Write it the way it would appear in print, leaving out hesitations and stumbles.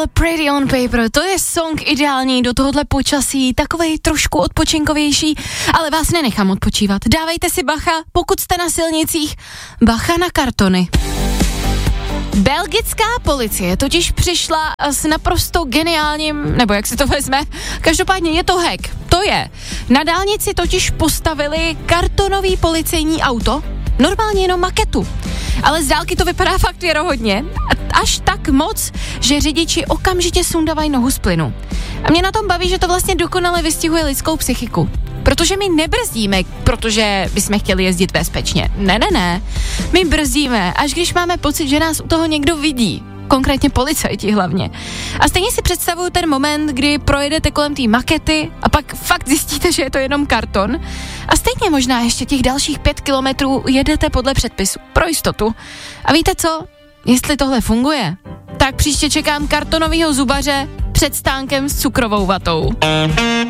Pretty on Paper, to je song ideální do tohohle počasí, takovej trošku odpočinkovější, ale vás nenechám odpočívat. Dávejte si bacha, pokud jste na silnicích, bacha na kartony. Belgická policie totiž přišla s naprosto geniálním, nebo jak se to vezme, každopádně je to hack, to je. Na dálnici totiž postavili kartonový policejní auto, normálně jenom maketu, ale z dálky to vypadá fakt věrohodně, až tak moc, že řidiči okamžitě sundavají nohu z plynu. A mě na tom baví, že to vlastně dokonale vystihuje lidskou psychiku. Protože my nebrzdíme, protože bychom chtěli jezdit bezpečně. Ne. My brzdíme, až když máme pocit, že nás u toho někdo vidí. Konkrétně policajti hlavně. A stejně si představuju ten moment, kdy projedete kolem té makety a pak fakt zjistíte, že je to jenom karton. A stejně možná ještě těch dalších 5 kilometrů jedete podle předpisu. Pro jistotu. A víte co? Jestli tohle funguje, tak příště čekám kartonovýho zubaře před stánkem s cukrovou vatou.